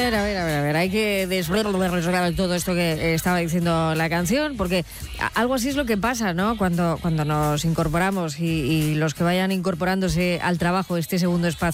ver. Hay que desarrollar todo esto que estaba diciendo la canción, porque algo así es lo que pasa, ¿no? Cuando nos incorporamos y los que vayan incorporándose al trabajo, este segundo espacio